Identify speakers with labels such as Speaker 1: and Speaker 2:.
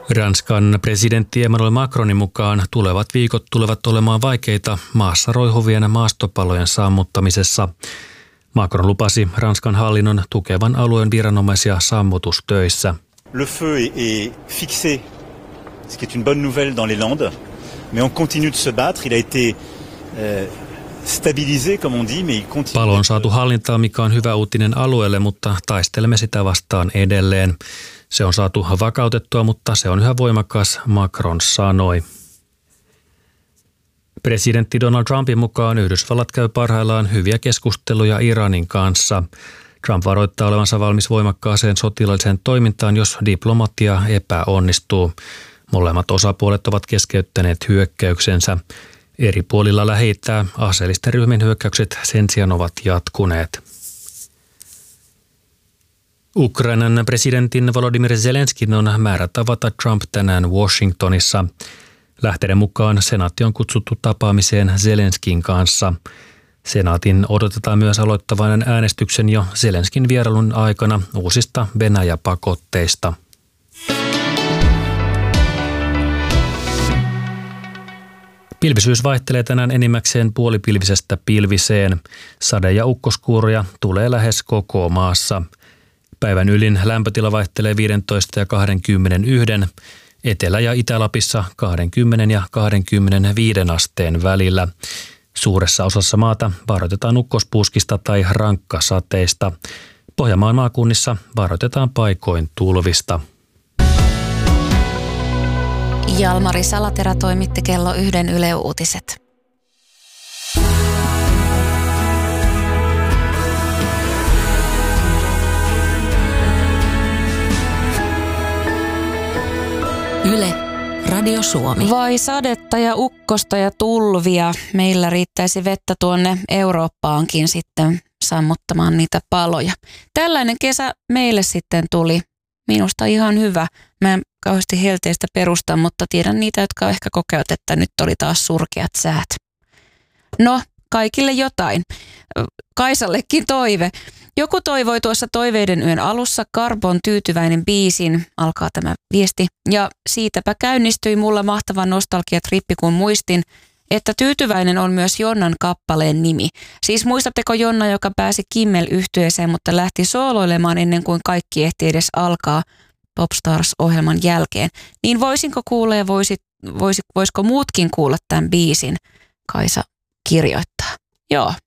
Speaker 1: Ranskan presidentti Emmanuel Macronin mukaan tulevat viikot tulevat olemaan vaikeita maassa roihuvien maastopalojen sammuttamisessa. Macron lupasi Ranskan hallinnon tukevan alueen viranomaisia sammutustöissä.
Speaker 2: Le feu est fixé, ce qui est une bonne nouvelle dans les Landes, mais on continue de se battre. Il a été stabilisé, comme on dit, mais il continue.
Speaker 1: Palo on saatu hallintaan, mikä on hyvä uutinen alueelle, mutta taistelemme sitä vastaan edelleen. Se on saatu vakautettua, mutta se on yhä voimakas, Macron sanoi. Presidentti Donald Trumpin mukaan Yhdysvallat käy parhaillaan hyviä keskusteluja Iranin kanssa. Trump varoittaa olevansa valmis voimakkaaseen sotilaalliseen toimintaan, jos diplomatia epäonnistuu. Molemmat osapuolet ovat keskeyttäneet hyökkäyksensä. Eri puolilla Lähi-itää aseellisten ryhmien hyökkäykset sen sijaan ovat jatkuneet. Ukrainan presidentin Volodymyr Zelenskin on määrä tavata Trump tänään Washingtonissa. Lähteiden mukaan senaatti on kutsuttu tapaamiseen Zelenskin kanssa. Senaatin odotetaan myös aloittavan äänestyksen jo Zelenskin vierailun aikana uusista Venäjä-pakotteista. Pilvisyys vaihtelee tänään enimmäkseen puolipilvisestä pilviseen. Sade- ja ukkoskuuroja tulee lähes koko maassa. Päivän ylin lämpötila vaihtelee 15 ja 21, Etelä- ja Itä-Lapissa 20 ja 25 asteen välillä. Suuressa osassa maata varoitetaan ukkospuuskista tai rankkasateista. Pohjanmaan maakunnissa varoitetaan paikoin tulvista.
Speaker 3: Jalmari Salaterä toimitti kello 1 Yle Uutiset. Yle, Radio Suomi.
Speaker 4: Vai sadetta ja ukkosta ja tulvia. Meillä riittäisi vettä tuonne Eurooppaankin sitten sammuttamaan niitä paloja. Tällainen kesä meille sitten tuli. Minusta ihan hyvä. Mä en kauheasti helteistä perusta, mutta tiedän niitä, jotka ehkä kokevat, että nyt oli taas surkeat säät. No, kaikille jotain. Kaisallekin toive. Joku toivoi tuossa Toiveiden yön alussa Karbon Tyytyväinen biisin, alkaa tämä viesti, ja siitäpä käynnistyi mulla mahtava nostalgiatrippi, kun muistin, että Tyytyväinen on myös Jonnan kappaleen nimi. Siis muistatteko Jonna, joka pääsi Kimmel-yhtyeeseen, mutta lähti sooloilemaan ennen kuin kaikki ehti edes alkaa Popstars-ohjelman jälkeen. Niin voisinko kuulla ja voisiko muutkin kuulla tämän biisin? Kaisa kirjoittaa. Joo,